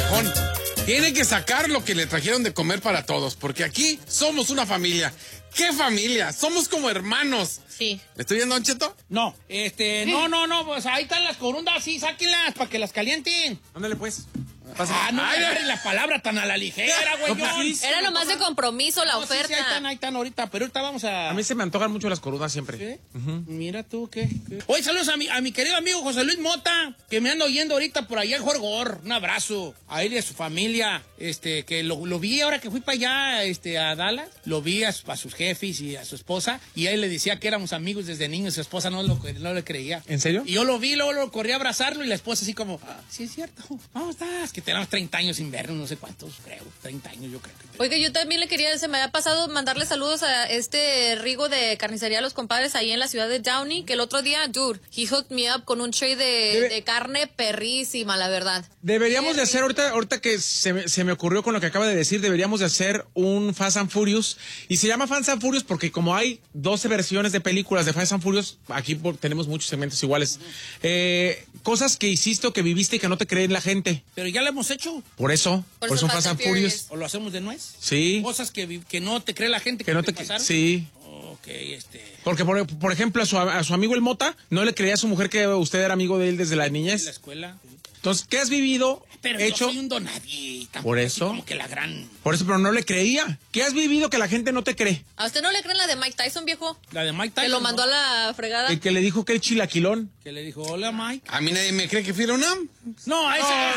viejón. Tiene que sacar lo que le trajeron de comer para todos, porque aquí somos una familia. ¿Qué familia? Somos como hermanos. Sí. ¿Me estoy viendo, Don Cheto? No, no, pues ahí están las corundas, sí, sáquenlas para que las calienten. Ándale, pues. No me agarres la palabra tan a la ligera, güey. Era nomás de compromiso la oferta. Sí, ahí están ahorita, pero ahorita vamos a... A mí se me antojan mucho las corudas siempre. ¿Sí? Mira tú, ¿qué? Hoy saludos a mi querido amigo José Luis Mota, que me anda oyendo ahorita por allá en Jorgor. Un abrazo a él y a su familia, que lo vi ahora que fui para allá, a Dallas. Lo vi a sus jefes y a su esposa, y él le decía que éramos amigos desde niños, su esposa no le creía. ¿En serio? Y yo lo vi, luego lo corrí a abrazarlo, y la esposa así como, sí es cierto, ¿cómo estás? Que tenemos 30 años sin vernos, no sé cuántos, creo, 30 años yo creo que... Oiga, yo también se me había pasado mandarle saludos a Rigo de Carnicería Los Compadres ahí en la ciudad de Downey, que el otro día, dude, he hooked me up con un tray de carne perrísima, la verdad. Deberíamos de hacer, ahorita que se me ocurrió con lo que acaba de decir, deberíamos de hacer un Fast and Furious, y se llama Fast and Furious porque como hay 12 versiones de películas de Fast and Furious, aquí tenemos muchos segmentos iguales, cosas que hiciste o que viviste y que no te creen la gente. Pero ya lo hemos hecho. Por eso Fast and Furious. ¿O lo hacemos de nuez? Sí. Cosas que no te cree la gente que te pasaron. Sí. Ok, Porque, por ejemplo, a su amigo el Mota, no le creía a su mujer que usted era amigo de él desde la niñez. En la escuela. Entonces, ¿qué has vivido? Pero yo soy un donadie. Por eso. Como que la gran... Por eso, pero no le creía. ¿Qué has vivido que la gente no te cree? ¿A usted no le creen la de Mike Tyson, viejo? La de Mike Tyson. Que lo mandó a la fregada. El que le dijo que el chilaquilón. Que le dijo, hola, Mike. A mí nadie me cree que fui a la UNAM. No,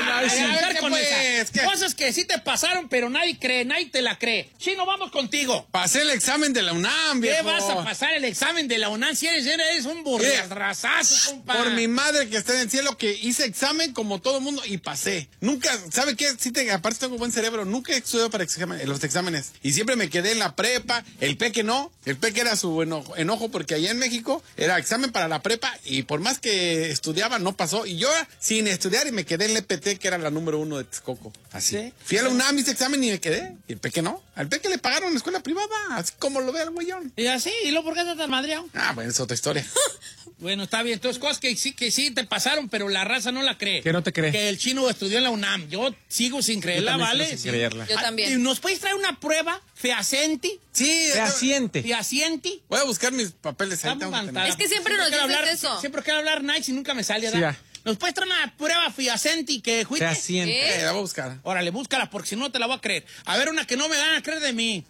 pues, ¿qué? Cosas que sí te pasaron, pero nadie te la cree. Chino, vamos contigo. Pasé el examen de la UNAM, viejo. ¿Qué vas a pasar el examen de la UNAM si eres un burrasazo, compadre? Por mi madre que está en el cielo, que hice examen como todo mundo y pasé. Nunca, ¿sabe qué? Aparte tengo buen cerebro, nunca he estudiado para los exámenes. Y siempre me quedé en la prepa. El peque no. El peque era su enojo porque allá en México era examen para la prepa y por más que estudiaba no pasó. Y yo sin estudiar y me quedé en la EPT, que era la número 1 de Texcoco. Así. ¿Sí? Fui a la UNAM, hice examen y me quedé. Y el peque no. Al peque le pagaron en la escuela privada, así como lo ve el güeyón. Y así, ¿y luego por qué estás tan madreado? Bueno, es otra historia. Bueno, está bien. Entonces, cosas que sí te pasaron, pero la raza no la cree. Que no te cree. Que el chino estudió en la UNAM. Yo sigo sin creerla, ¿vale? Sin creerla. Yo también. ¿Y nos puedes traer una prueba fehaciente? Sí. Fehaciente. Voy a buscar mis papeles ahí. Es que siempre nos dicen eso. Siempre quiero hablar nice y nunca me sale, ¿verdad? Sí, ¿Nos puedes traer una prueba fehaciente que juice? Fehaciente. La voy a buscar. Órale, búscala, porque si no te la voy a creer. A ver, una que no me van a creer de mí.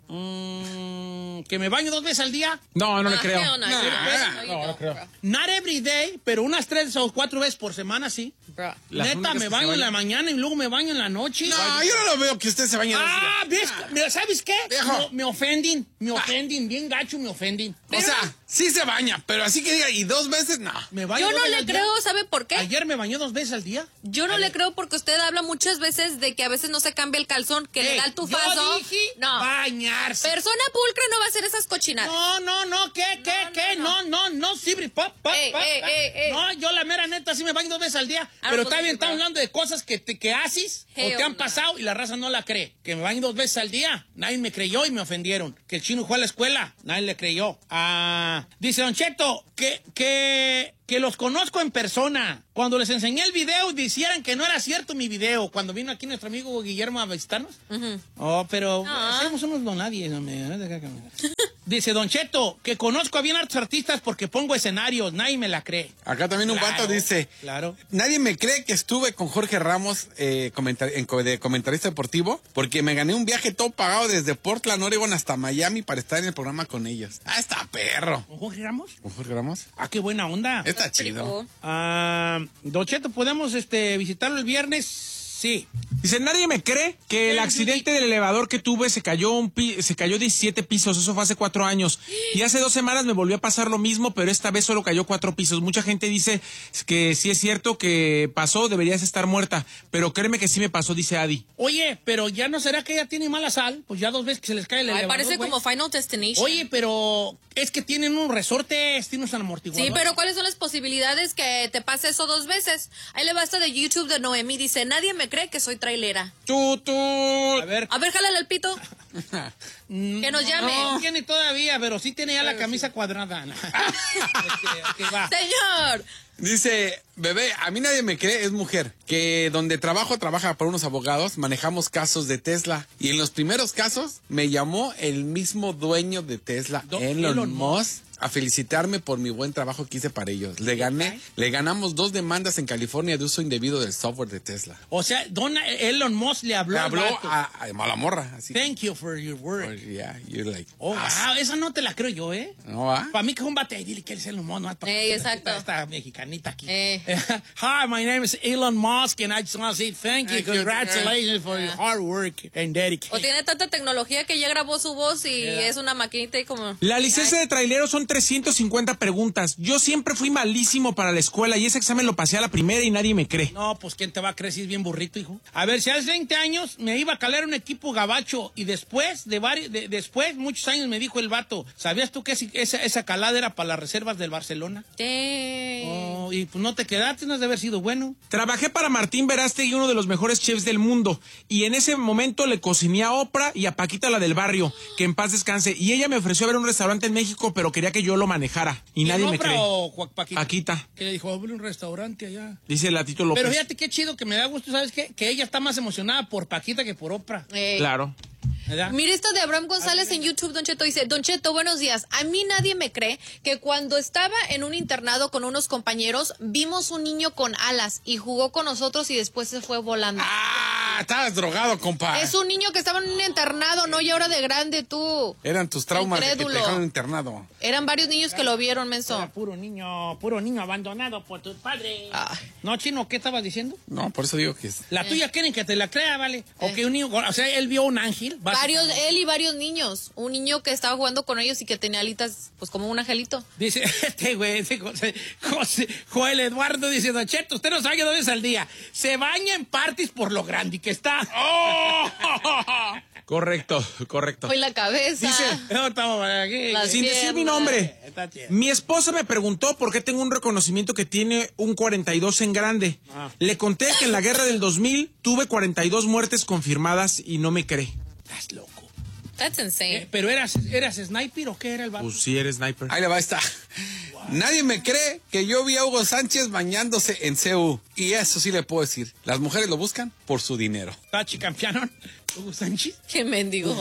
¿Que me baño 2 veces al día? No le creo. No creo. Not every day, pero unas 3 o 4 veces por semana, sí. Bro. Neta, me baño en la mañana y luego me baño en la noche. No, yo no lo veo que usted se bañe. ¿Ves? ¿Sabes qué? Viejo. Me ofenden, bien gacho, me ofenden. O sea, sí se baña, pero así que diga, y 2 veces, no. Me baño Yo 2 no veces le al día. creo, ¿sabe por qué? Ayer me bañó 2 veces al día. Yo no le creo porque usted habla muchas veces de que a veces no se cambia el calzón, que le da el tufazo. Yo dije bañarse. Persona pulcra no va a hacer esas cochinadas. No, ¿qué? No, sí, pop. No, yo la mera neta sí me baño 2 veces al día. Pero está bien, estamos hablando de cosas que haces o te han pasado y la raza no la cree. Que me baño 2 veces al día. Nadie me creyó y me ofendieron. Que el chino fue a la escuela. Nadie le creyó. Dice Don Cheto que los conozco en persona. Cuando les enseñé el video, dijeran que no era cierto mi video. Cuando vino aquí nuestro amigo Guillermo a visitarnos. Pero somos unos donadies. Dice Don Cheto que conozco a bien hartos artistas porque pongo escenarios. Nadie me la cree. Acá también un vato dice, nadie me cree que estuve con Jorge Ramos de comentarista deportivo porque me gané un viaje todo pagado desde Portland, Oregon hasta Miami para estar en el programa con ellos. Está perro. ¿Con Jorge Ramos? ¿Con Jorge Ramos? Qué buena onda. Está chido. Don Cheto, ¿podemos visitarlo el viernes? Sí. Dice, nadie me cree que el accidente del elevador que tuve se cayó 17 pisos, eso fue hace 4 años. Y hace 2 semanas me volvió a pasar lo mismo, pero esta vez solo cayó 4 pisos. Mucha gente dice que sí es cierto que pasó, deberías estar muerta. Pero créeme que sí me pasó, dice Adi. Oye, pero ya no será que ella tiene mala sal, pues ya 2 veces que se les cae el elevador. Parece como Final Destination. Oye, pero es que tienen unos resortes, tienen unos amortiguadores. Sí, pero ¿cuáles son las posibilidades que te pase eso 2 veces? Ahí le basta de YouTube de Noemí, dice, nadie me cree que soy trailera. A ver, jálale el pito. Que nos llame. No tiene todavía, pero sí tiene ya la camisa cuadrada. Va. Señor. Dice, bebé, a mí nadie me cree, es mujer. Que donde trabaja por unos abogados, manejamos casos de Tesla. Y en los primeros casos me llamó el mismo dueño de Tesla, Elon Musk, a felicitarme por mi buen trabajo que hice para ellos. Le ganamos 2 demandas en California de uso indebido del software de Tesla. O sea, Elon Musk le habló a la morra. Así. Thank you for your work. Yeah, you're like... wow, esa no te la creo yo, ¿eh? ¿No va? Para mí que es un bate, dile que él es Elon Musk. No, exacto. Esta mexicanita aquí. Hi, my name is Elon Musk and I just want to say thank you. Congratulations for your hard work and dedication. O tiene tanta tecnología que ya grabó su voz y es una maquinita y como... La licencia de trailero son 350 preguntas. Yo siempre fui malísimo para la escuela y ese examen lo pasé a la primera y nadie me cree. No, pues ¿quién te va a creer si es bien burrito, hijo? A ver, si hace 20 años me iba a calar un equipo gabacho y después, después, muchos años me dijo el vato, ¿sabías tú que esa calada era para las reservas del Barcelona? Y pues no te quedaste, no has de haber sido bueno. Trabajé para Martín Verástegui, uno de los mejores chefs del mundo, y en ese momento le cociné a Oprah y a Paquita, la del barrio, que en paz descanse, y ella me ofreció ver un restaurante en México, pero quería que yo lo manejara, y nadie me cree. ¿O Paquita? Paquita. Que le dijo, abre un restaurante allá. Dice Latito López. Pero fíjate qué chido, que me da gusto, ¿sabes qué? Que ella está más emocionada por Paquita que por Oprah. Claro. ¿Verdad? Mire esta de Abraham González en YouTube, Don Cheto, dice, Don Cheto, buenos días. A mí nadie me cree que cuando estaba en un internado con unos compañeros, vimos un niño con alas y jugó con nosotros y después se fue volando. Estabas drogado, compa. Es un niño que estaba en un internado, no ya ahora de grande tú. Eran tus traumas de que te dejaron internado. Eran varios niños que lo vieron, menso. Era puro niño abandonado por tus padres. No, Chino, ¿qué estabas diciendo? No, por eso digo que es... La tuya quieren que te la crea, ¿vale? O que un niño, o sea, él vio un ángel. Él y varios niños. Un niño que estaba jugando con ellos y que tenía alitas, pues como un angelito. Dice, Joel Eduardo dice, Don Cheto, usted no sabe 2 veces al día. Se baña en parties por lo grande que está. Correcto. Hoy la cabeza. Dice, sin decir mi nombre, mi esposa me preguntó por qué tengo un reconocimiento que tiene un 42 en grande. Le conté que en la guerra del 2000 tuve 42 muertes confirmadas y no me cree. Estás loco. That's insane. ¿Pero eras sniper o qué era el vato? Pues sí, eres sniper. Ahí le va esta. Wow. Nadie me cree que yo vi a Hugo Sánchez bañándose en CU. Y eso sí le puedo decir. Las mujeres lo buscan por su dinero. ¿Tachi campeón? Hugo Sánchez. Qué mendigo.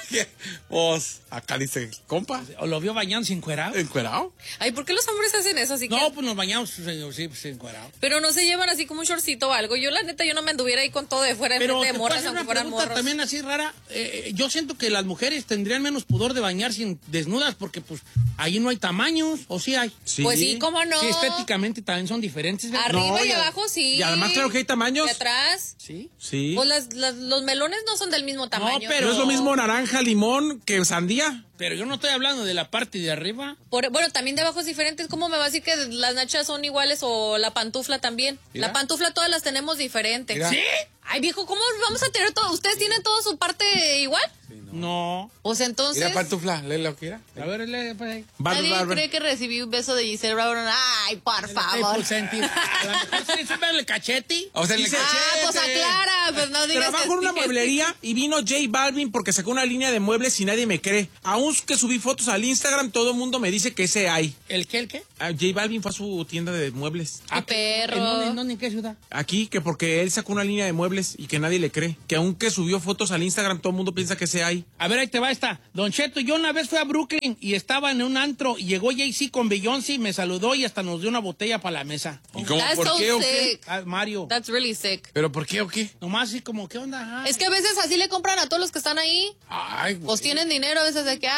Pues, acá dice, compa. ¿O lo vio bañándose encuerado? ¿Encuerado? Ay, ¿por qué los hombres hacen eso? Así no, pues nos bañamos, sí, pues encuerado. Pero no se llevan así como un shortcito o algo. Yo, la neta, yo no me anduviera ahí con todo de fuera de morras, aunque fueran morros. También así rara. Yo siento que las mujeres tendrían menos pudor de bañarse desnudas porque, pues, ahí no hay tamaños, ¿o sí hay? Sí. Pues sí, ¿cómo no? Sí, estéticamente también son diferentes, ¿verdad? Arriba y abajo, sí. Y además, claro que hay tamaños. ¿Y atrás? Sí. Sí. Pues los melones no son del mismo tamaño. No, pero... ¿No es lo mismo naranja, limón que sandía? Pero yo no estoy hablando de la parte de arriba. Bueno, también de abajo es diferente. ¿Cómo me va a decir que las nachas son iguales o la pantufla también? Mira. La pantufla todas las tenemos diferentes. ¿Sí? Ay, viejo, ¿cómo vamos a tener todo? ¿Ustedes tienen toda su parte igual? Sí, no. Pues entonces... Mira, pantufla, lee lo que era. A ver, lee pues ahí. Nadie cree que recibí un beso de Giselle Brown. Ay, por favor. A lo mejor se hizo el cachete. O sea, el cachete. Pues aclara, pues no digas. Trabajo en una mueblería y vino J Balvin porque sacó una línea de muebles y nadie me cree. Aún que subí fotos al Instagram, todo el mundo me dice que ese hay. ¿El qué? J Balvin fue a su tienda de muebles. ¡Qué perro! ¿En dónde? ¿En qué ciudad? Aquí, que porque él sacó una línea de muebles y que nadie le cree. Que aunque subió fotos al Instagram, todo el mundo piensa que ese hay. A ver, ahí te va esta. Don Cheto, yo una vez fui a Brooklyn y estaba en un antro y llegó Jay-Z con Beyoncé, me saludó y hasta nos dio una botella para la mesa. ¿Y cómo? That's ¿Por so qué o qué? sick. Mario. That's really sick. ¿Pero por qué o qué? Nomás así como, ¿qué onda? Es que a veces así le compran a todos los que están ahí. Ay, güey. Pues tienen dinero a veces de que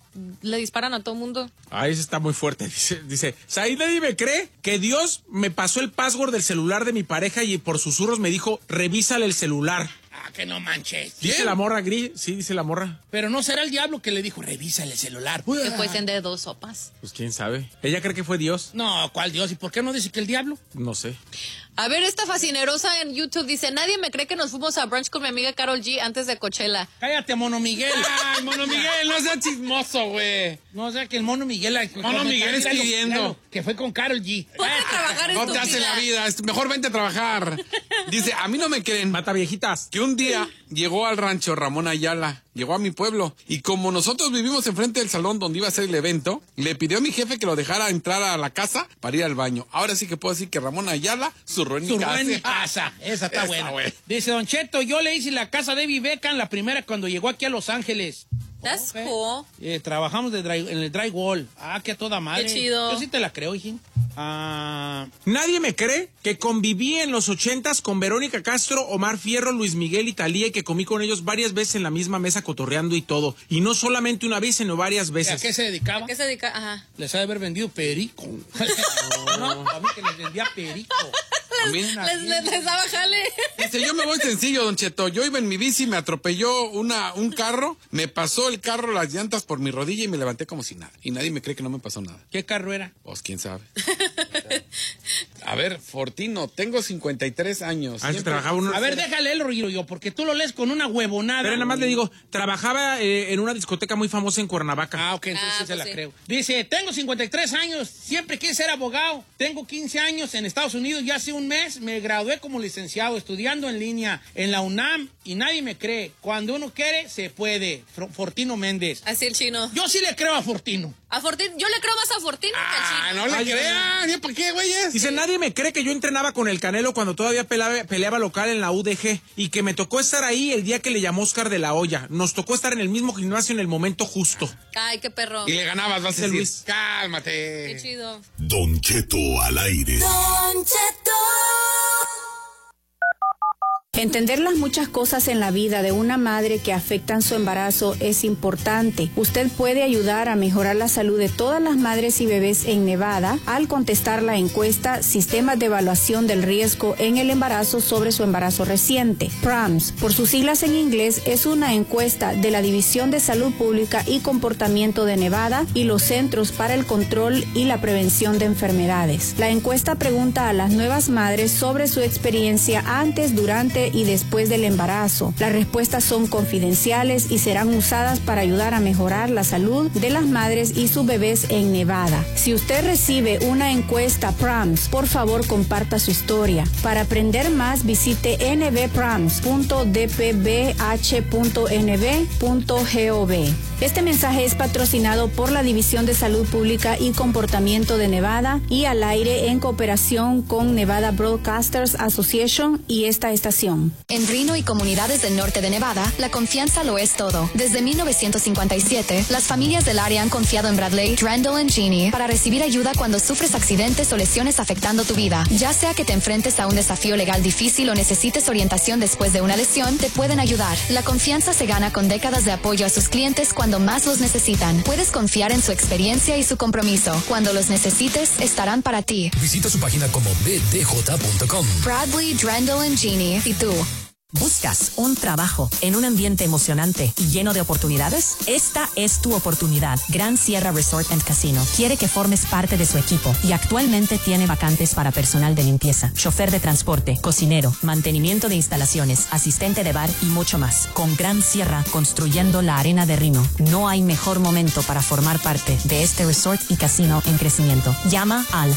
le disparan a todo el mundo. Ay, ese está muy fuerte. Dice, ¿ahí nadie me cree que Dios me pasó el password del celular de mi pareja y por susurros me dijo, revísale el celular? Que no manches. Dice la morra, Gris. Sí, dice la morra. Pero no será el diablo que le dijo, revísale el celular. Que fuesen de 2 sopas. Pues quién sabe. ¿Ella cree que fue Dios? No, ¿cuál Dios? ¿Y por qué no dice que el diablo? No sé. A ver, esta fascinerosa en YouTube dice, nadie me cree que nos fuimos a brunch con mi amiga Karol G antes de Coachella. Cállate, Mono Miguel. Ay, Mono Miguel, no sea chismoso, güey. No, o sea, que el Mono Miguel... Mono Miguel es pidiendo. Que fue con Karol G. Ponte a trabajar, No te hace la vida, mejor vente a trabajar. Dice, a mí no me creen. Mata viejitas. Que un día llegó al rancho Ramón Ayala, llegó a mi pueblo, y como nosotros vivimos enfrente del salón donde iba a ser el evento, le pidió a mi jefe que lo dejara entrar a la casa para ir al baño. Ahora sí que puedo decir que Ramón Ayala zurró en mi casa. Esa está buena. Dice, Don Cheto, yo le hice la casa de David Beckham, la primera cuando llegó aquí a Los Ángeles. That's cool. Trabajamos en el drywall. Que a toda madre. Qué chido. Yo sí te la creo, hijín. Nadie me cree que conviví en los 80s con Verónica Castro, Omar Fierro, Luis Miguel y Thalía, y que comí con ellos varias veces en la misma mesa cotorreando y todo. Y no solamente una vez, sino varias veces. ¿A qué se dedicaba? ¿A qué se dedica? Ajá. Les ha de haber vendido perico. No, a mí que les vendía perico. Les daba jale. Dice, yo me voy sencillo, Don Cheto. Yo iba en mi bici, me atropelló un carro, me pasó el carro las llantas por mi rodilla y me levanté como si nada. Y nadie me cree que no me pasó nada. ¿Qué carro era? Pues quién sabe. A ver, Fortino, tengo 53 años. A ver, déjale el rollo yo, porque tú lo lees con una huevonada. Pero nada más le digo, trabajaba en una discoteca muy famosa en Cuernavaca. Ok, entonces se la creo. Dice, tengo 53 años, siempre quise ser abogado. Tengo 15 años en Estados Unidos y hace un mes me gradué como licenciado estudiando en línea en la UNAM y nadie me cree. Cuando uno quiere, se puede. Fortino Méndez. Así el chino. Yo sí le creo a Fortino. Yo le creo más a Fortino que al chino. No le crean. ¿Para qué, güeyes? Dice, nadie me cree que yo entrenaba con el Canelo cuando todavía peleaba local en la UDG y que me tocó estar ahí el día que le llamó Oscar de la Hoya. Nos tocó estar en el mismo gimnasio en el momento justo. Ay, qué perro. Y le ganabas, vas a decir, Luis. Cálmate. Qué chido. Don Cheto al aire. Don Cheto. Entender las muchas cosas en la vida de una madre que afectan su embarazo es importante. Usted puede ayudar a mejorar la salud de todas las madres y bebés en Nevada al contestar la encuesta Sistemas de Evaluación del Riesgo en el Embarazo sobre su embarazo reciente. PRAMS, por sus siglas en inglés, es una encuesta de la División de Salud Pública y Comportamiento de Nevada y los Centros para el Control y la Prevención de Enfermedades. La encuesta pregunta a las nuevas madres sobre su experiencia antes, durante y después del embarazo. Las respuestas son confidenciales y serán usadas para ayudar a mejorar la salud de las madres y sus bebés en Nevada. Si usted recibe una encuesta PRAMS, por favor comparta su historia. Para aprender más, visite nbprams.dpbh.nv.gov. Este mensaje es patrocinado por la División de Salud Pública y Comportamiento de Nevada y al aire en cooperación con Nevada Broadcasters Association y esta estación. En Reno y comunidades del norte de Nevada, la confianza lo es todo. Desde 1957, las familias del área han confiado en Bradley, Drendel y Jeannie para recibir ayuda cuando sufres accidentes o lesiones afectando tu vida. Ya sea que te enfrentes a un desafío legal difícil o necesites orientación después de una lesión, te pueden ayudar. La confianza se gana con décadas de apoyo a sus clientes cuando más los necesitan. Puedes confiar en su experiencia y su compromiso. Cuando los necesites, estarán para ti. Visita su página como bdj.com. Bradley, Drendel y Jeannie. ¿Y tú? ¿Buscas un trabajo en un ambiente emocionante y lleno de oportunidades? Esta es tu oportunidad. Gran Sierra Resort and Casino quiere que formes parte de su equipo y actualmente tiene vacantes para personal de limpieza, chofer de transporte, cocinero, mantenimiento de instalaciones, asistente de bar y mucho más. Con Gran Sierra construyendo la arena de Reno, no hay mejor momento para formar parte de este resort y casino en crecimiento. Llama al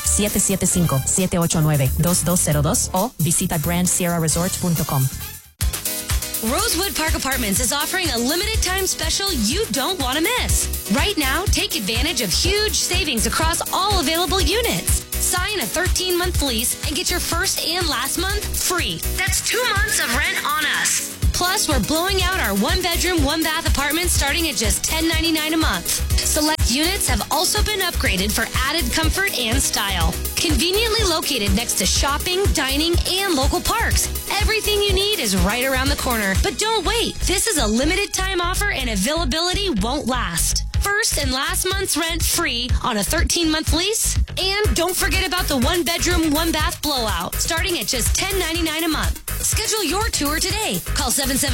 775-789-2202 o visita grandsierraresort.com. Rosewood Park Apartments is offering a limited time special you don't want to miss. Right now, take advantage of huge savings across all available units. Sign a 13-month lease and get your first and last month free. That's 2 months of rent on us. Plus, we're blowing out our 1-bedroom, 1-bath apartments starting at just $10.99 a month. Select units have also been upgraded for added comfort and style. Conveniently located next to shopping, dining, and local parks. Everything you need is right around the corner. But don't wait. This is a limited time offer and availability won't last. First and last month's rent free on a 13-month lease. And don't forget about the 1-bedroom, 1-bath blowout, starting at just $10.99 a month. Schedule your tour today. Call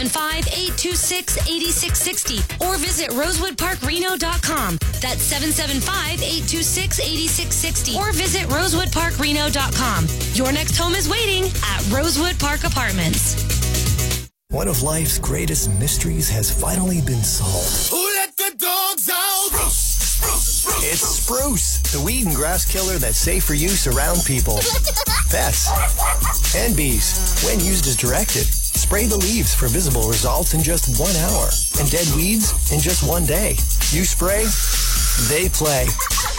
775-826-8660 or visit rosewoodparkreno.com. That's 775-826-8660 or visit rosewoodparkreno.com. Your next home is waiting at Rosewood Park Apartments. One of life's greatest mysteries has finally been solved. Who let the dogs out? Spruce. It's Spruce, the weed and grass killer that's safe for use around people. pets, and bees. When used as directed, spray the leaves for visible results in just 1 hour, and dead weeds in just 1 day. You spray, they play.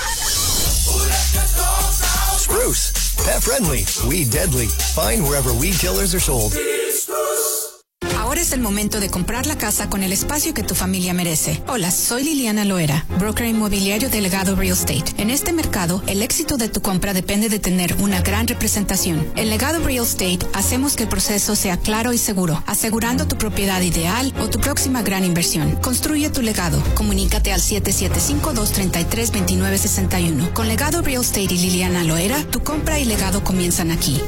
Spruce, pet friendly, weed deadly. Find wherever weed killers are sold. Ahora es el momento de comprar la casa con el espacio que tu familia merece. Hola, soy Liliana Loera, broker inmobiliario de Legado Real Estate. En este mercado, el éxito de tu compra depende de tener una gran representación. En Legado Real Estate, hacemos que el proceso sea claro y seguro, asegurando tu propiedad ideal o tu próxima gran inversión. Construye tu legado. Comunícate al 775-233-2961. Con Legado Real Estate y Liliana Loera, tu compra y legado comienzan aquí.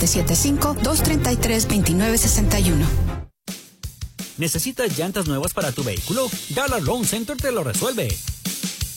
775-233-2961. ¿Necesitas llantas nuevas para tu vehículo? Dollar Loan Center te lo resuelve.